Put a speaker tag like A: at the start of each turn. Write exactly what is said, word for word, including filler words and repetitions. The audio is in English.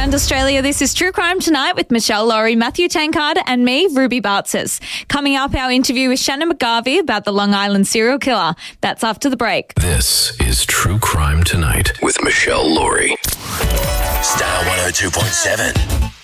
A: and Australia. This is True Crime Tonight with Michelle Laurie, Matthew Tankard and me, Ruby Bartzes. Coming up, our interview with Shannon McGarvey about the Long Island serial killer. That's after the break.
B: This is True Crime Tonight with Michelle Laurie.
C: Star one oh two point seven.